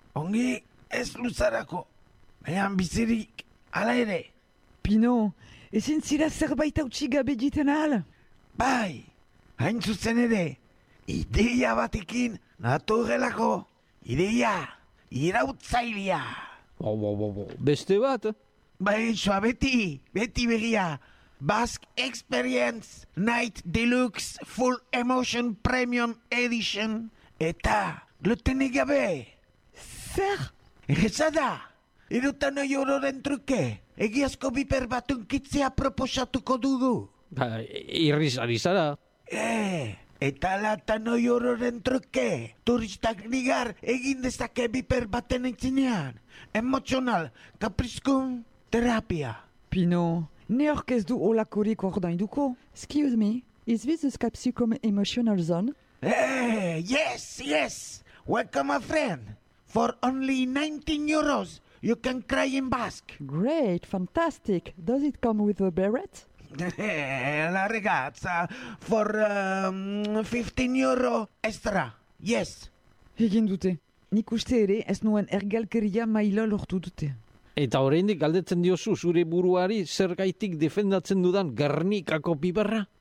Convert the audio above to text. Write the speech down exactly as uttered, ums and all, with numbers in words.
Ongi ez luzarako, baina bizirik ala ere. Pino, ezin zira zerbait hautsi gabe jiten ahal? Bai, hain zuzen ere, ideia batekin naturrelako, ideia, irautzailea. Bo, bo, bo, bo. Beste bat? Bai, soa beti, beti begia. Basque Experience Night Deluxe Full Emotion Premium Edition. Eta glutenik gabe. Zer? Eza da, erotan oi ororen truke, egiazko biper bat unkitzea proposatuko dugu. Ba, irriz ari zara. E, eta latan oi ororen truke, turistak nigar egin dezake biper baten entzinean. Emozional, kaprizkun, terapia. Pino, ne hork ez du olakorik ordainduko? Excuse me, is this the Capsicum Emotional Zone? Eh, yes, yes. Welcome, my friend. For only nineteen euros, you can cry in Basque. Great, fantastic. Does it come with a beret? La ragazza, for um, fifteen euro extra. Yes. Egin dute. Nik uste ere ez nuen ergalkeria maila lortu dute. Eta oraindik galdetzen diozu zure buruari zergaitik defendatzen dudan Gernikako piperra?